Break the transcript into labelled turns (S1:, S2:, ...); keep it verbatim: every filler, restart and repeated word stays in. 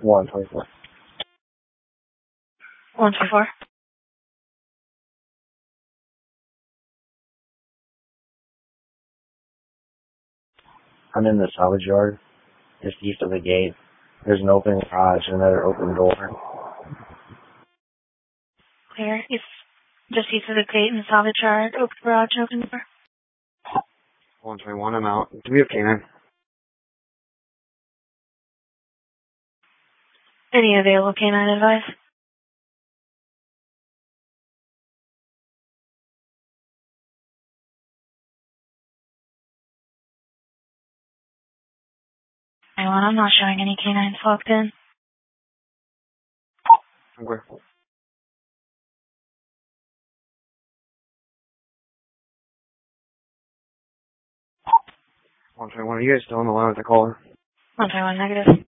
S1: one twenty-four.
S2: one twenty-four.
S1: I'm in the salvage yard, just east of the gate. There's an open garage and another open door.
S2: Clear. It's just east of the gate in the salvage yard, open garage, open door.
S3: one twenty-one, I'm out. Do we have canine?
S2: Any available canine advice? Anyone? I'm not showing any canines locked in.
S3: Okay. one twenty-one, are you guys still on the line with the caller?
S2: one twenty-one negative.